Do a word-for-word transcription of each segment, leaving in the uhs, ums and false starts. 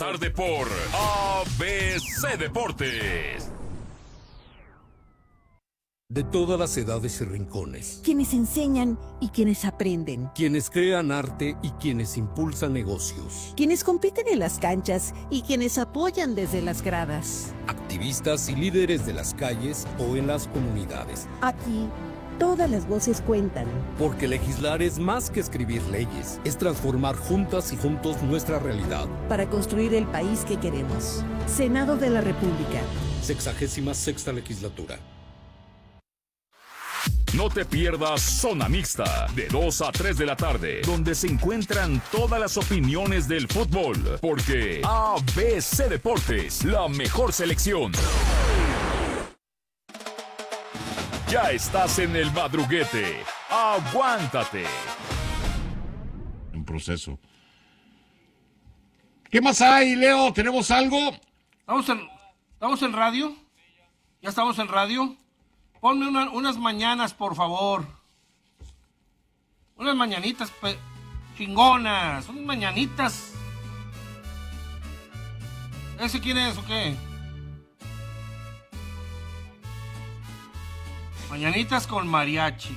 Tarde por A B C Deportes. De todas las edades y rincones. Quienes enseñan y quienes aprenden. Quienes crean arte y quienes impulsan negocios. Quienes compiten en las canchas y quienes apoyan desde las gradas. Activistas y líderes de las calles o en las comunidades. Aquí, todas las voces cuentan. Porque legislar es más que escribir leyes. Es transformar juntas y juntos nuestra realidad. Para construir el país que queremos. Senado de la República. Sexagésima sexta legislatura. No te pierdas Zona Mixta, de dos a tres de la tarde, donde se encuentran todas las opiniones del fútbol, porque A B C Deportes, la mejor selección. Ya estás en el madruguete, aguántate. En proceso. ¿Qué más hay, Leo? ¿Tenemos algo? ¿Estamos en, ¿estamos en radio? ¿Ya estamos en radio? Ponme una, unas mañanas, por favor. Unas mañanitas pe- chingonas. Unas mañanitas. ¿Ese quién es o qué? Mañanitas con mariachi.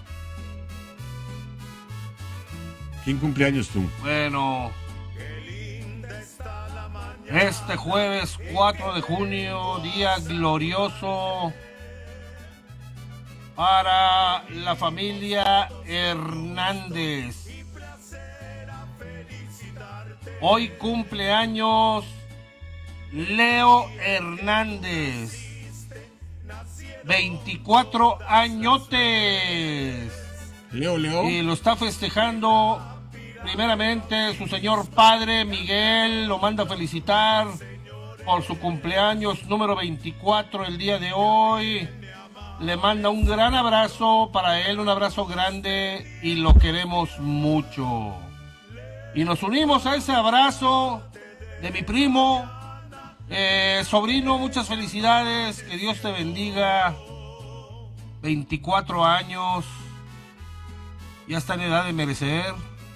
¿Quién cumpleaños tú? Bueno. Este jueves cuatro de junio, día glorioso para la familia Hernández. Hoy cumpleaños Leo Hernández. veinticuatro añotes. Leo, Leo. Y lo está festejando primeramente su señor padre Miguel. Lo manda a felicitar por su cumpleaños número veinticuatro el día de hoy. Le manda un gran abrazo para él, un abrazo grande, y lo queremos mucho. Y nos unimos a ese abrazo de mi primo, eh, sobrino, muchas felicidades, que Dios te bendiga. veinticuatro años, ya está en edad de merecer.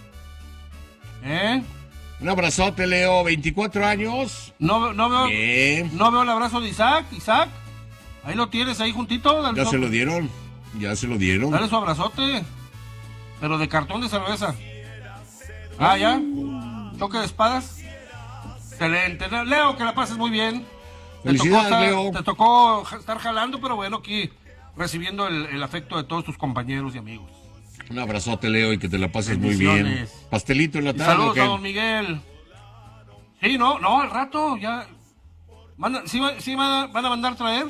¿Eh? Un abrazote, Leo. veinticuatro años. No, no veo, Bien. no veo el abrazo de Isaac, Isaac. Ahí lo tienes, ahí juntito. Dale Ya su- se lo dieron. Ya se lo dieron. Dale su abrazote. Pero de cartón de cerveza. Ah, ¿ya? ¿Choque de espadas? Excelente. Leo, que la pases muy bien. Te tocó, Felicidades, estar, Leo. te tocó ja- estar jalando, pero bueno, aquí recibiendo el, el afecto de todos tus compañeros y amigos. Un abrazote, Leo, y que te la pases muy bien. Bendiciones. Pastelito en la Y tarde. saludos ¿o qué? a don Miguel. Sí, no, no, al rato ya. Manda- ¿Sí, va- sí va- van a mandar traer?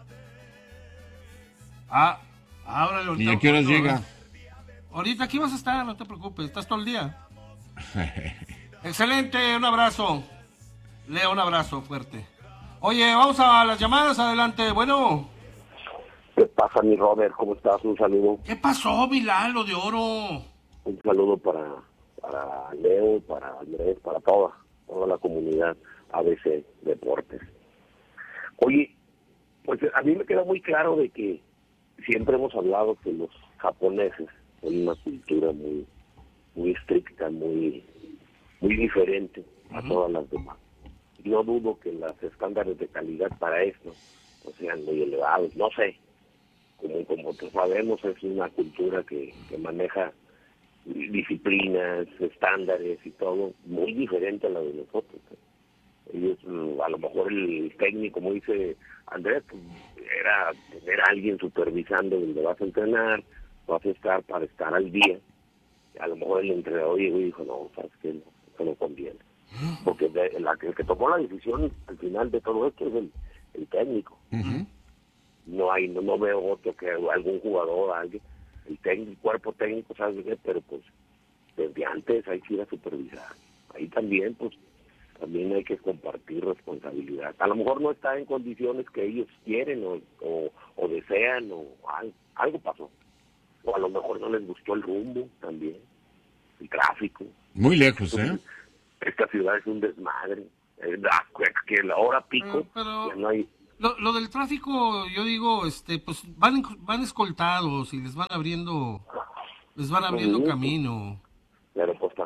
Ah, ábrale ahorita. ¿Y a qué horas llega? Ahorita aquí vas a estar, no te preocupes, estás todo el día. Excelente, un abrazo. Leo, un abrazo fuerte. Oye, vamos a las llamadas, adelante. Bueno, ¿Qué pasa, mi Robert? ¿Cómo estás? Un saludo. ¿qué pasó, Milalo de Oro? Un saludo para, para Leo, para Andrés, para toda, toda la comunidad A B C Deportes. Oye, pues a mí me queda muy claro de que siempre hemos hablado que los japoneses son una cultura muy muy estricta, muy muy diferente a Ujú. todas las demás. No dudo que los estándares de calidad para esto pues, sean muy elevados, no sé. Como, como todos sabemos, es una cultura que, que maneja disciplinas, estándares y todo, muy diferente a la de nosotros. Ellos, a lo mejor el técnico, como dice Andrés, pues, era tener a alguien supervisando donde vas a entrenar, vas a estar para estar al día. A lo mejor el entrenador llegó y dijo, no, sabes que no, eso no conviene. Porque de, la, el que tomó la decisión al final de todo esto es el, el técnico. Ujú. No hay, no, no veo otro que algún jugador, alguien, el técnico, el cuerpo técnico, ¿sabes qué? Pero pues desde antes hay que ir a supervisar. Ahí también, pues, también hay que compartir responsabilidad. A lo mejor no está en condiciones que ellos quieren o, o, o desean o algo, algo pasó. O a lo mejor no les gustó el rumbo también, el tráfico. Muy lejos, ¿eh? Esta ciudad es un desmadre. Es la, que la hora pico, Eh, pero- ya no hay... Lo, lo del tráfico, yo digo, este, pues van, van escoltados y les van abriendo, les van abriendo Ujú. camino. Pero pues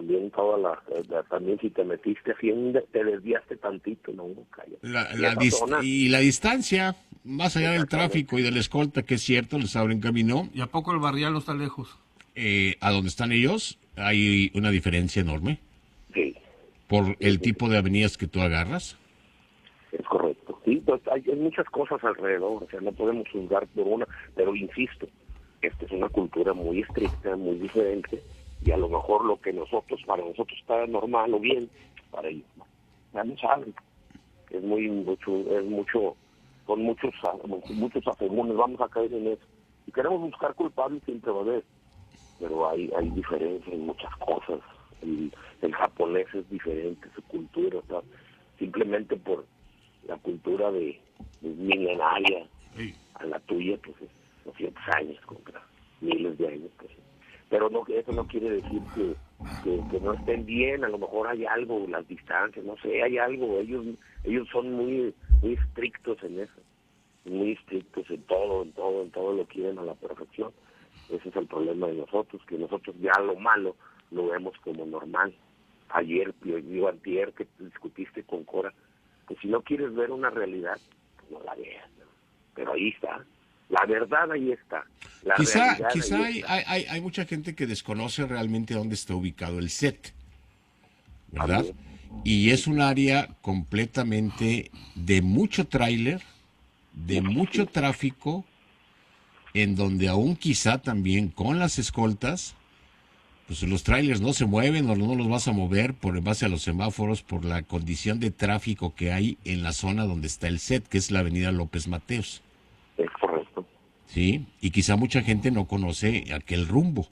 también toda la, la- también si te metiste así, en- te desviaste tantito, no, calla. La- Y la esa dis- zona- y la distancia, más allá del Exactamente. tráfico y de la escolta, que es cierto, les abren camino, ¿Y a poco el barrial no está lejos? eh, a donde están ellos hay una diferencia enorme Sí, por el tipo de avenidas que tú agarras. es correcto. Sí, pues hay, hay muchas cosas alrededor, o sea, no podemos juzgar por una, pero insisto, esta es una cultura muy estricta, muy diferente, y a lo mejor lo que nosotros, para nosotros está normal o bien, para ellos no. Ya no saben. Es muy mucho, es mucho, son muchos, muchos afemones, vamos a caer en eso. Si queremos buscar culpables siempre va a haber, pero hay, hay diferencia en muchas cosas. El, el japonés es diferente, su cultura, o sea, simplemente por la cultura de, de milenaria Sí. a la tuya, pues es doscientos años contra miles de años. Pues. Pero no, eso no quiere decir que, que, que no estén bien, a lo mejor hay algo, las distancias, no sé, hay algo, ellos ellos son muy muy estrictos en eso, muy estrictos en todo, en todo, en todo lo quieren a la perfección. Ese es el problema de nosotros, que nosotros ya lo malo lo vemos como normal. Ayer, yo digo antier, que discutiste con Cora, que si no quieres ver una realidad, pues no la veas, ¿no? Pero ahí está, la verdad ahí está. La Quizá, realidad quizá ahí hay, está. hay, hay- hay mucha gente que desconoce realmente dónde está ubicado el set, ¿verdad? También. Y es un área completamente de mucho tráiler, de mucho tráfico, en donde aún quizá también con las escoltas, pues los tráilers no se mueven o no los vas a mover por en base a los semáforos, por la condición de tráfico que hay en la zona donde está el set, que es la avenida López Mateos. Es correcto. Sí, y quizá mucha gente no conoce aquel rumbo.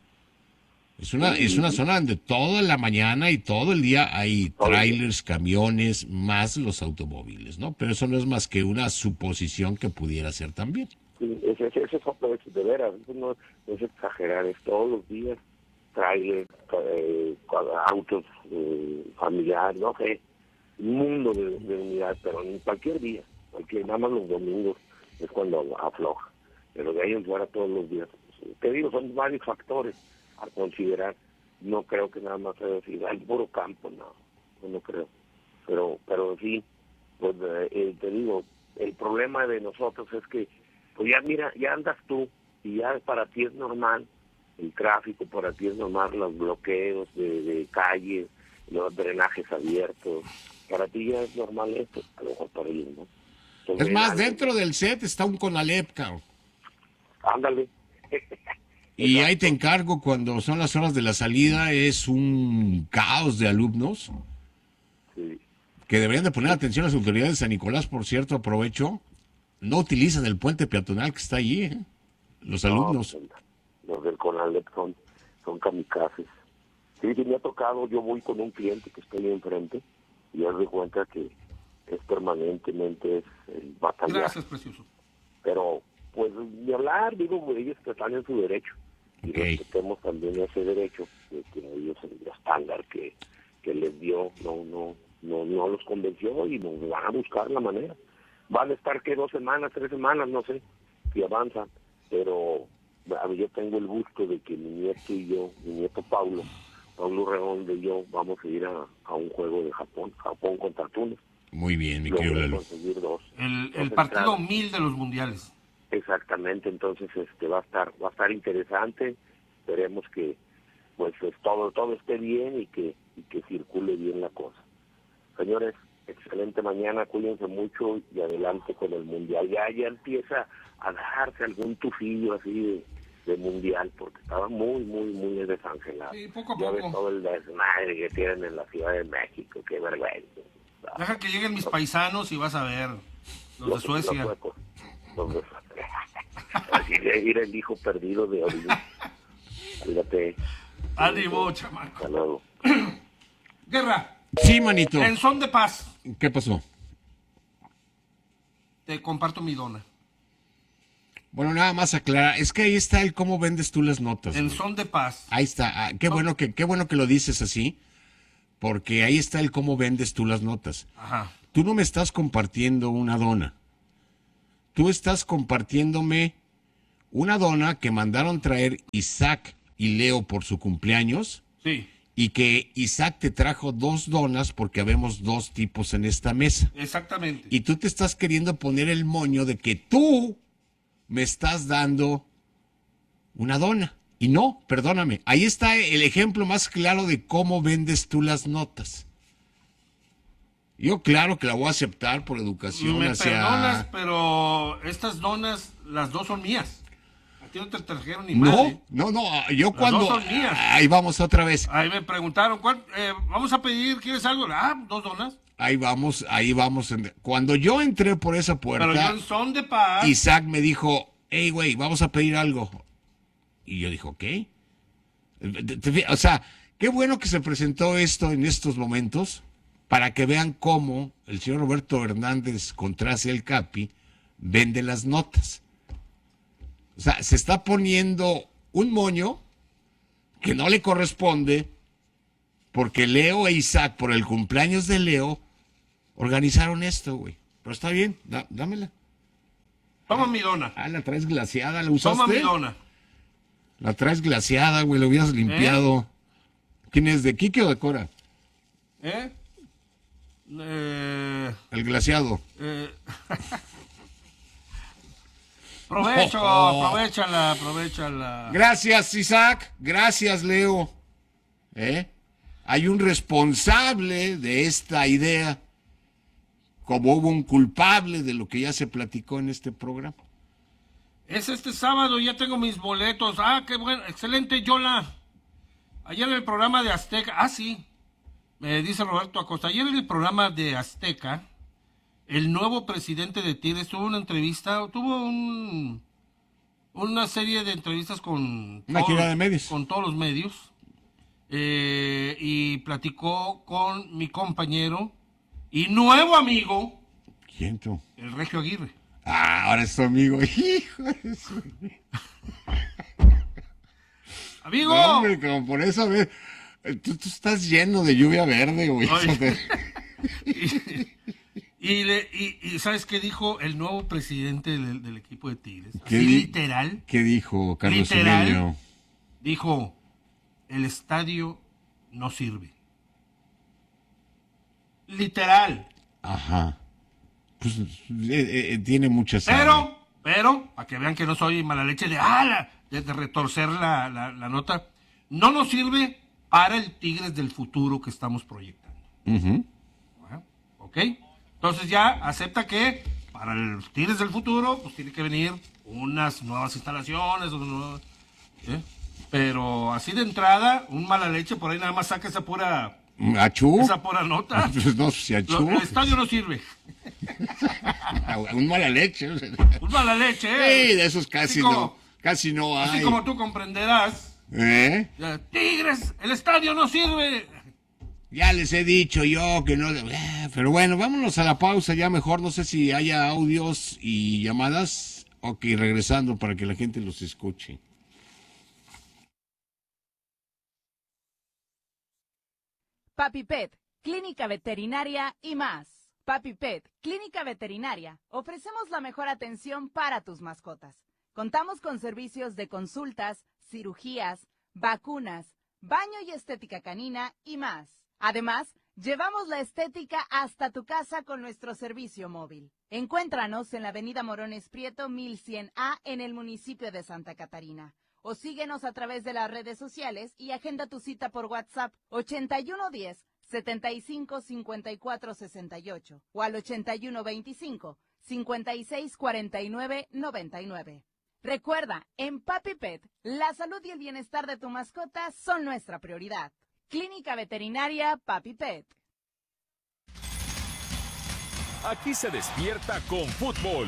Es una, es una zona donde toda la mañana y todo el día hay trailers, camiones, más los automóviles, ¿no? Pero eso no es más que una suposición que pudiera ser también. Sí, ese, ese, ese es otro, es de veras, eso no es exagerar, es todos los días, trailers, eh, autos eh, familiares, no sé, un mundo de, de unidad, pero en cualquier día, cualquier, nada más los domingos es cuando afloja, pero de ahí en fuera todos los días. Pues, te digo, son varios factores a considerar, no creo que nada más sea decir, al puro campo, no, no, no creo, pero, pero sí, pues eh, te digo, el problema de nosotros es que pues ya mira, ya andas tú y ya para ti es normal el tráfico, para ti es normal los bloqueos de, de calles, los drenajes abiertos, para ti ya es normal esto, a lo mejor para ellos, ¿no? Entonces, Es más, algo- dentro del set está un Conalep, cabrón. Ándale. Y Exacto. ahí te encargo, cuando son las horas de la salida, es un caos de alumnos Sí. que deberían de poner atención a las autoridades de San Nicolás, por cierto, aprovecho. No utilizan el puente peatonal que está allí, ¿eh? Los No, alumnos. pues, los del Conalep son, son kamikazes. Sí, sí, me ha tocado, yo voy con un cliente que está ahí enfrente y haz de cuenta que es permanentemente es el batallar. Gracias, precioso. Pero, pues, ni hablar, digo, ellos están en su derecho. Y Ok. respetemos también ese derecho, de que ellos el estándar que, que les dio no, no, no, no los convenció y nos van a buscar la manera. Van a estar que dos semanas, tres semanas, no sé, si avanzan, pero a ver, yo tengo el gusto de que mi nieto y yo, mi nieto Paulo, Paulo Redondo y yo vamos a ir a, a un juego de Japón, Japón contra Túnez. Muy bien, mi Luego querido de Lalo. conseguir dos. El, dos el partido entradas. mil de los mundiales. Exactamente, entonces este va a estar va a estar interesante. Esperemos que pues, pues, todo todo esté bien y que y que circule bien la cosa. Señores, excelente mañana, cuídense mucho y adelante con el mundial. Ya ya empieza a darse algún tufillo así de, de mundial porque estaba muy muy muy desangelado. Sí, poco a Ya ves poco. todo el desmadre que tienen en la Ciudad de México, qué vergüenza. Deja que lleguen mis paisanos y vas a ver. Los de Suecia. Los suecos. Los de- Así de ir el hijo perdido de ahorita. Fíjate. Ánimo, chamaco. Hasta luego. Guerra, Sí, manito. en son de paz, ¿Qué pasó? te comparto mi dona. Bueno, nada más aclarar. Es que ahí está el cómo vendes tú las notas. En güey. son de paz. Ahí está. Ah, qué bueno que qué bueno que lo dices así, porque ahí está el cómo vendes tú las notas. Ajá. Tú no me estás compartiendo una dona. Tú estás compartiéndome una dona que mandaron traer Isaac y Leo por su cumpleaños Sí. y que Isaac te trajo dos donas porque habemos dos tipos en esta mesa. Exactamente. Y tú te estás queriendo poner el moño de que tú me estás dando una dona. Y no, perdóname, ahí está el ejemplo más claro de cómo vendes tú las notas. Yo claro que la voy a aceptar por educación Me hacia... perdonas, pero estas donas, las dos son mías. A ti no te trajeron ni No, madre. no, no, yo Las cuando... dos son mías. Ahí vamos otra vez. Ahí me preguntaron, ¿cuál, eh, vamos a pedir, ¿quieres algo? Ah, dos donas. Ahí vamos, ahí vamos. Cuando yo entré por esa puerta, Pero yo en son de paz. Isaac me dijo, hey, güey, vamos a pedir algo. Y yo dije, ok. O sea, qué bueno que se presentó esto en estos momentos para que vean cómo el señor Roberto Hernández Contrase el Capi vende las notas. O sea, se está poniendo un moño que no le corresponde porque Leo e Isaac, por el cumpleaños de Leo, organizaron esto, güey. Pero está bien, dá, dámela. Toma mi dona. Ah, la traes glaseada, ¿la usaste? Toma mi dona. La traes glaseada, güey, lo hubieras limpiado. ¿Eh? ¿Quién es, de Quique o de Cora? ¿Eh? Eh... El glaseado. Eh... Provecho, oh, oh. aprovechala, aprovechala. Gracias, Isaac. Gracias, Leo. ¿Eh? Hay un responsable de esta idea, como hubo un culpable de lo que ya se platicó en este programa. Es este sábado, ya tengo mis boletos. Ah, qué bueno, excelente, Yola. Ayer en el programa de Azteca, ah, sí, me dice Roberto Acosta, ayer en el programa de Azteca, el nuevo presidente de Tigres tuvo una entrevista, tuvo un, una serie de entrevistas con, una gira de medios. con todos los medios, eh, y platicó con mi compañero y nuevo amigo. ¿Quién tú? El Regio Aguirre. Ah, ahora es tu amigo, hijo de su... ¡Amigo! No, hombre, como por eso, a ver, tú, tú estás lleno de lluvia verde, güey. y, y, le, y, y ¿sabes qué dijo el nuevo presidente del, del equipo de Tigres? ¿Qué Así di literal. ¿Qué dijo Carlos literal, Emilio? Dijo, el estadio no sirve. Literal. Ajá. Pues eh, eh, tiene muchas... Pero, pero, para que vean que no soy mala leche de, ah, la, de, de retorcer la, la, la nota, no nos sirve para el Tigres del futuro que estamos proyectando. Uh-huh. Bueno, ¿ok? Entonces ya acepta que para el Tigres del futuro, pues tiene que venir unas nuevas instalaciones, nuevas, ¿eh? Pero así de entrada, un mala leche, por ahí nada más saca esa pura... ¿Achú? Esa pura nota. Pues no, si achú. Lo, el estadio no sirve. Un mala leche. Un mala leche, ¿eh? Sí, de esos casi como, no. Casi no hay. Así como tú comprenderás. ¿Eh? Tigres, el estadio no sirve. Ya les he dicho yo que no... Pero bueno, vámonos a la pausa ya mejor. No sé si haya audios y llamadas. Ok, regresando para que la gente los escuche. Papi Pet, clínica veterinaria y más. Papi Pet, clínica veterinaria. Ofrecemos la mejor atención para tus mascotas. Contamos con servicios de consultas, cirugías, vacunas, baño y estética canina y más. Además, llevamos la estética hasta tu casa con nuestro servicio móvil. Encuéntranos en la avenida Morones Prieto mil cien A en el municipio de Santa Catarina. O síguenos a través de las redes sociales y agenda tu cita por WhatsApp ochenta y uno diez, setenta y cinco, cincuenta y cuatro sesenta y ocho o al ochenta y uno veinticinco, cincuenta y seis cuarenta y nueve noventa y nueve. Recuerda, en Papi Pet, la salud y el bienestar de tu mascota son nuestra prioridad. Clínica Veterinaria Papi Pet. Aquí se despierta con fútbol.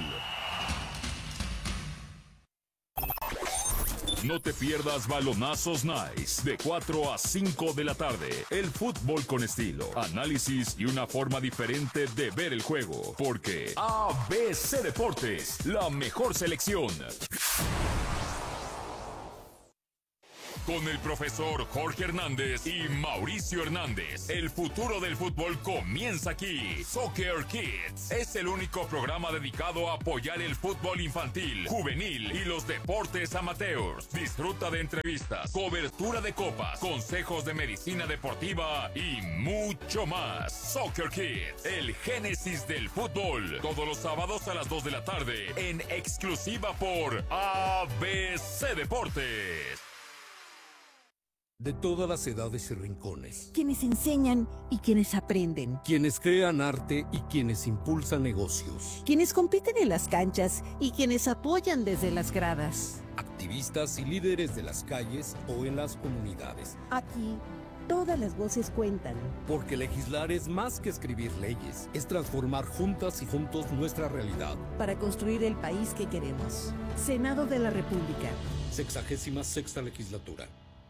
No te pierdas Balonazos Nice de cuatro a cinco de la tarde. El fútbol con estilo, análisis y una forma diferente de ver el juego. Porque A B C Deportes, la mejor selección. con el profesor Jorge Hernández y Mauricio Hernández. El futuro del fútbol comienza aquí. Soccer Kids es el único programa dedicado a apoyar el fútbol infantil, juvenil y los deportes amateurs. Disfruta de entrevistas, cobertura de copas, consejos de medicina deportiva y mucho más. Soccer Kids, el génesis del fútbol. Todos los sábados a las dos de la tarde en exclusiva por A B C Deportes. De todas las edades y rincones. Quienes enseñan y quienes aprenden. Quienes crean arte y quienes impulsan negocios. Quienes compiten en las canchas y quienes apoyan desde las gradas. Activistas y líderes de las calles o en las comunidades. Aquí, todas las voces cuentan. Porque legislar es más que escribir leyes. Es transformar juntas y juntos nuestra realidad. Para construir el país que queremos. Senado de la República. Sexagésima sexta legislatura.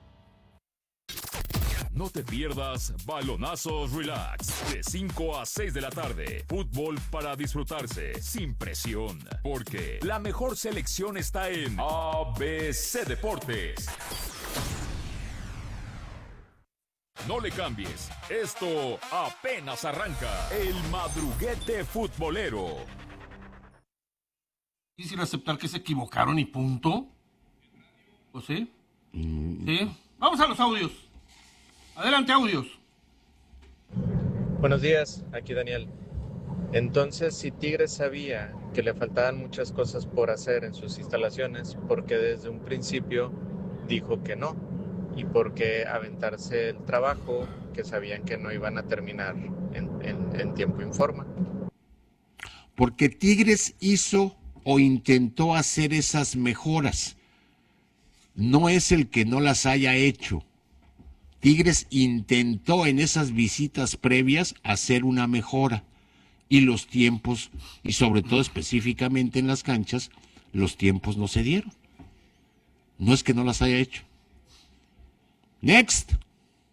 No te pierdas Balonazos Relax de cinco a seis de la tarde. Fútbol para disfrutarse sin presión, porque la mejor selección está en A B C Deportes. No le cambies, esto apenas arranca. El madruguete futbolero. Quisiera aceptar que se equivocaron y punto. ¿O sí? Mm. ¿Sí? Vamos a los audios. Adelante, audios. Buenos días, aquí Daniel. Entonces, si Tigres sabía que le faltaban muchas cosas por hacer en sus instalaciones, ¿por qué desde un principio dijo que no? ¿Y por qué aventarse el trabajo que sabían que no iban a terminar en, en, en tiempo y forma? Porque Tigres hizo o intentó hacer esas mejoras. No es el que no las haya hecho. Tigres intentó en esas visitas previas hacer una mejora y los tiempos, y sobre todo específicamente en las canchas, los tiempos no se dieron. No es que no las haya hecho. Next.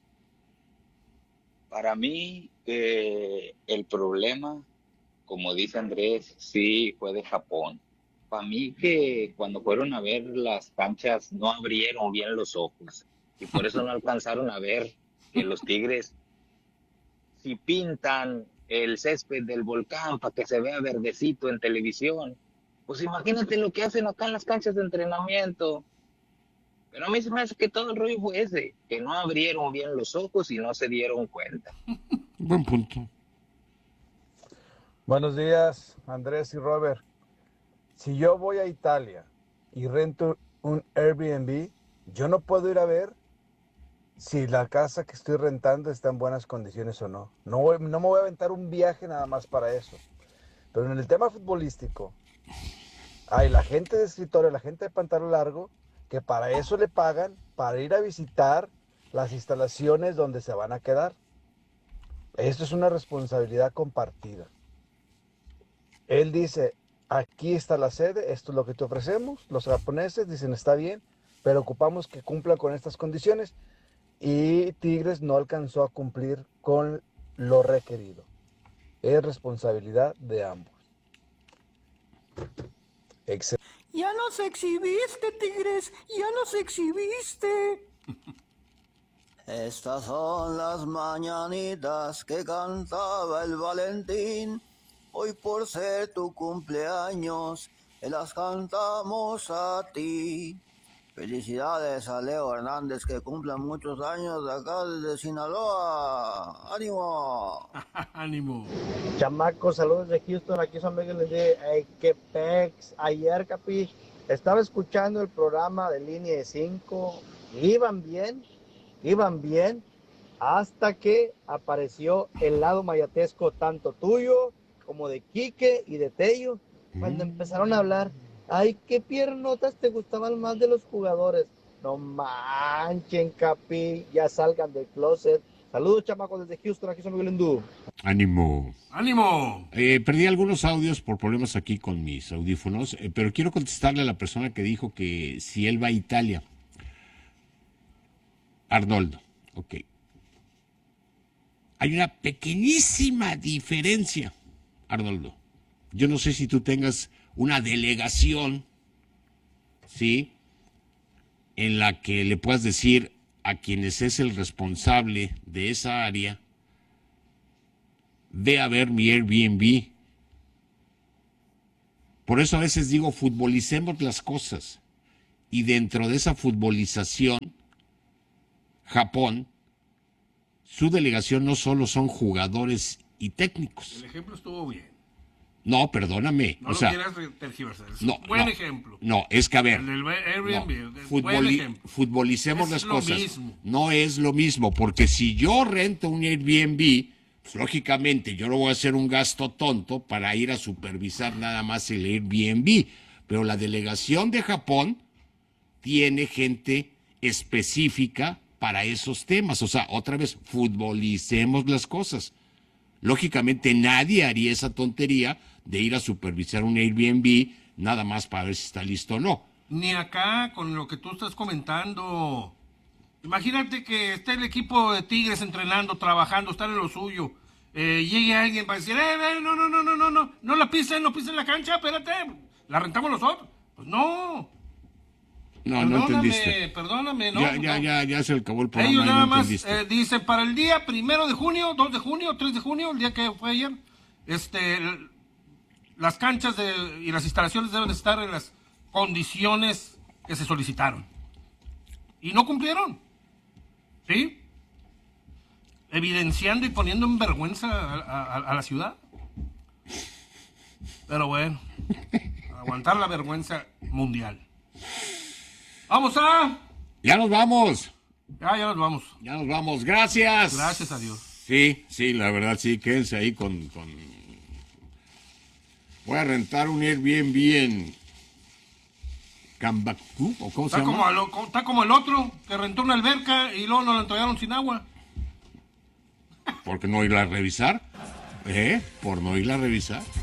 Para mí, eh, el problema, como dice Andrés, sí fue de Japón. Para mí que cuando fueron a ver las canchas no abrieron bien los ojos. Y por eso no alcanzaron a ver que los Tigres, si pintan el césped del volcán para que se vea verdecito en televisión, pues imagínate lo que hacen acá en las canchas de entrenamiento. Pero a mí se me hace que todo el rollo fue ese, que no abrieron bien los ojos y no se dieron cuenta. Buen punto. Buenos días, Andrés y Robert. Si yo voy a Italia y rento un Airbnb, yo no puedo ir a ver si la casa que estoy rentando está en buenas condiciones o no. No, voy, no me voy a aventar un viaje nada más para eso. Pero en el tema futbolístico, hay la gente de escritorio, la gente de pantalón largo, que para eso le pagan, para ir a visitar las instalaciones donde se van a quedar. Esto es una responsabilidad compartida. Él dice, aquí está la sede, esto es lo que te ofrecemos. Los japoneses dicen, está bien, pero ocupamos que cumpla con estas condiciones. Y Tigres no alcanzó a cumplir con lo requerido. Es responsabilidad de ambos. Excel. Ya nos exhibiste, Tigres, ya nos exhibiste. Estas son las mañanitas que cantaba el Valentín. Hoy por ser tu cumpleaños, las cantamos a ti. Felicidades a Leo Hernández, que cumpla muchos años de acá desde Sinaloa. ¡Ánimo! ¡Ánimo! Chamacos, saludos de Houston, aquí son Miguel de hey, qué pex. Ayer, capi, estaba escuchando el programa de Línea de cinco, iban bien, iban bien, hasta que apareció el lado mayatesco tanto tuyo como de Quique y de Tello, cuando mm. empezaron a hablar. Ay, qué piernotas te gustaban más de los jugadores. No manchen, capi, ya salgan del closet. Saludos, chamacos, desde Houston, aquí son Miguel Hindú. Ánimo. ¡Ánimo! Eh, perdí algunos audios por problemas aquí con mis audífonos, eh, pero quiero contestarle a la persona que dijo que si él va a Italia. Arnoldo, ok. Hay una pequeñísima diferencia, Arnoldo. Yo no sé si tú tengas una delegación, ¿sí? en la que le puedas decir a quienes es el responsable de esa área, ve a ver mi Airbnb. Por eso a veces digo, futbolicemos las cosas. Y dentro de esa futbolización, Japón, su delegación no solo son jugadores y técnicos. El ejemplo estuvo bien. No, perdóname. No o lo sea, quieras tergiversar. Es no, un buen no, ejemplo. No, es que a ver. El del Airbnb, no, es futboli- buen ejemplo. futbolicemos Es las lo cosas. mismo. No es lo mismo, porque si yo rento un Airbnb, pues, lógicamente yo no voy a hacer un gasto tonto para ir a supervisar nada más el Airbnb. Pero la delegación de Japón tiene gente específica para esos temas. O sea, otra vez, futbolicemos las cosas. Lógicamente nadie haría esa tontería de ir a supervisar un Airbnb nada más para ver si está listo o no. Ni acá con lo que tú estás comentando. Imagínate que esté el equipo de Tigres entrenando, trabajando, están en lo suyo. Eh, llegue alguien para decir, eh, eh, no, no, no, no, no, no, no la pisen, no pisen la cancha, espérate, la rentamos nosotros. Pues no. No, no entendiste. Perdóname, no. Ya, ya, no. ya, ya se acabó el programa. Ellos y nada no más entendiste. eh, dicen para el día primero de junio, dos de junio, tres de junio, el día que fue ayer, este, el- las canchas de, y las instalaciones deben estar en las condiciones que se solicitaron. Y no cumplieron. ¿Sí? Evidenciando y poniendo en vergüenza a, a- a la ciudad. Pero bueno, aguantar la vergüenza mundial. Vamos a... Ya nos vamos. Ya, ya nos vamos. Ya nos vamos. Gracias. Gracias a Dios. Sí, sí, la verdad, sí, quédense ahí con... con... Voy a rentar un Airbnb en Cambacú, ¿o cómo se Está llama? como, el, está como el otro que rentó una alberca y luego nos la entregaron sin agua. ¿Por qué no irla a revisar? ¿Eh? ¿Por no irla a revisar?